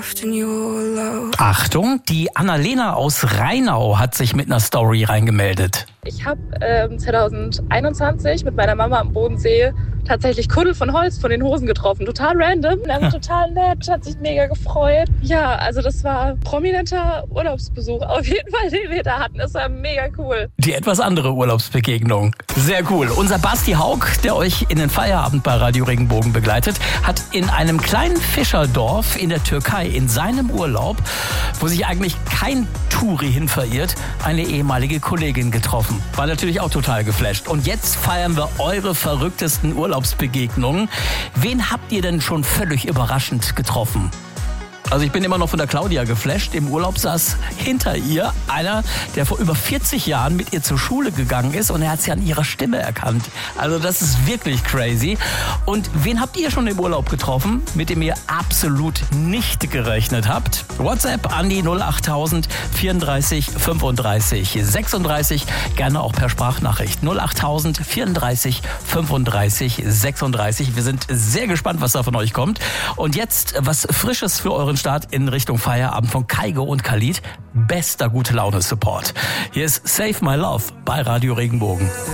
Achtung, die Annalena aus Rheinau hat sich mit einer Story reingemeldet. Ich habe 2021 mit meiner Mama am Bodensee tatsächlich Kuddel von Holst von den Hosen getroffen. Total random, total nett, hat sich mega gefreut. Ja, also das war prominenter Urlaubsbesuch auf jeden Fall, den wir da hatten. Das war mega cool. Die etwas andere Urlaubsbegegnung. Sehr cool. Unser Basti Haug, der euch in den Feierabend bei Radio Regenbogen begleitet, hat in einem kleinen Fischerdorf in der Türkei in seinem Urlaub, wo sich eigentlich kein Touri hin verirrt, eine ehemalige Kollegin getroffen. War natürlich auch total geflasht. Und jetzt feiern wir eure verrücktesten Urlaubsbegegnungen. Wen habt ihr denn schon völlig überraschend getroffen? Also ich bin immer noch von der Claudia geflasht. Im Urlaub saß hinter ihr einer, der vor über 40 Jahren mit ihr zur Schule gegangen ist und er hat sie an ihrer Stimme erkannt. Also das ist wirklich crazy. Und wen habt ihr schon im Urlaub getroffen, mit dem ihr absolut nicht gerechnet habt? WhatsApp an die 08000 34 35 36. Gerne auch per Sprachnachricht. 08000 34 35 36. Wir sind sehr gespannt, was da von euch kommt. Und jetzt was Frisches für euren Start in Richtung Feierabend von Kaigo und Khalid. Bester Gute-Laune-Support. Hier ist Save My Love bei Radio Regenbogen.